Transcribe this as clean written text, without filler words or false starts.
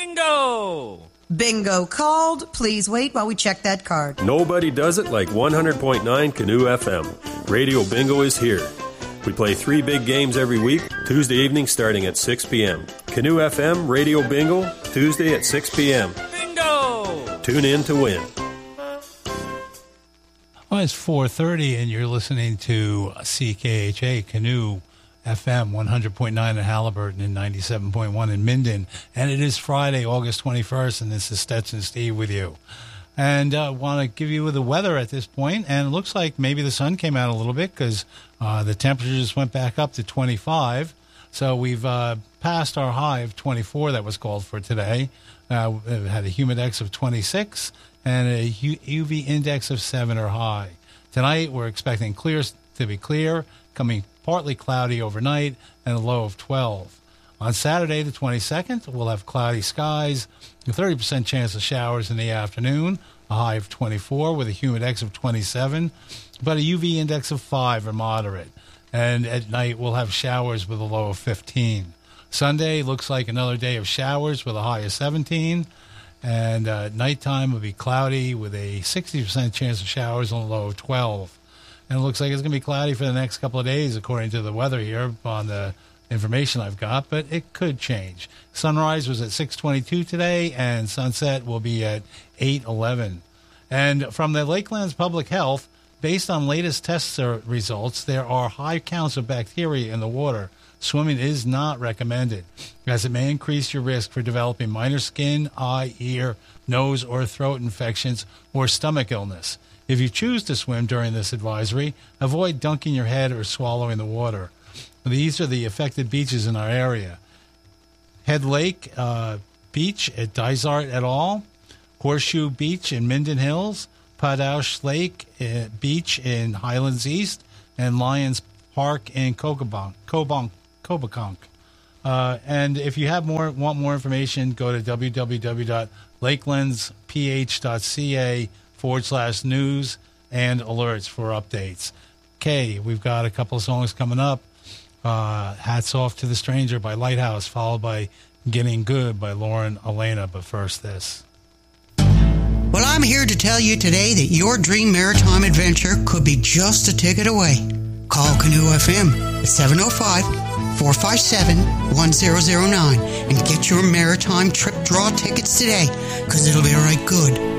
Bingo! Bingo called. Please wait while we check that card. Nobody does it like 100.9 Canoe FM. Radio Bingo is here. We play 3 big games every week, Tuesday evening starting at 6 p.m. Canoe FM, Radio Bingo, Tuesday at 6 p.m. Bingo! Tune in to win. Well, it's 4:30, and you're listening to CKHA Canoe FM 100.9 at Halliburton and 97.1 in Minden. And it is Friday, August 21st, and this is Stetson Steve with you. And I want to give you the weather at this point, and it looks like maybe the sun came out a little bit because the temperature just went back up to 25. So we've passed our high of 24 that was called for today. It had a humidex of 26 and a UV index of 7 or high. Tonight we're expecting to be clear, coming partly cloudy overnight, and a low of 12. On Saturday, the 22nd, we'll have cloudy skies, a 30% chance of showers in the afternoon, a high of 24 with a humidex of 27, but a UV index of 5 or moderate. And at night, we'll have showers with a low of 15. Sunday looks like another day of showers with a high of 17, and nighttime will be cloudy with a 60% chance of showers and a low of 12. And it looks like it's going to be cloudy for the next couple of days, according to the weather here on the information I've got, but it could change. Sunrise was at 6:22 today, and sunset will be at 8:11. And from the Lakelands Public Health, based on latest test results, there are high counts of bacteria in the water. Swimming is not recommended, as it may increase your risk for developing minor skin, eye, ear, nose, or throat infections or stomach illness. If you choose to swim during this advisory, avoid dunking your head or swallowing the water. These are the affected beaches in our area. Head Lake Beach at Dysart et al., Horseshoe Beach in Minden Hills, Padaush Lake Beach in Highlands East, and Lions Park in Coboconk. And if you want more information, go to www.lakelandsph.ca/news and alerts for updates. Okay, we've got a couple of songs coming up. Hats Off to the Stranger by Lighthouse, followed by Getting Good by Lauren Elena. But first, this. Well, I'm here to tell you today that your dream maritime adventure could be just a ticket away. Call Canoe FM at 705-457-1009 and get your maritime trip draw tickets today, because it'll be right good.